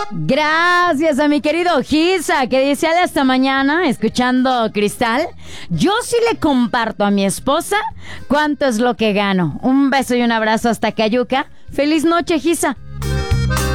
Gracias a mi querido Gisa, que dice hasta mañana, escuchando Cristal. Yo sí le comparto a mi esposa cuánto es lo que gano. Un beso y un abrazo hasta Cayuca. Feliz noche, Gisa.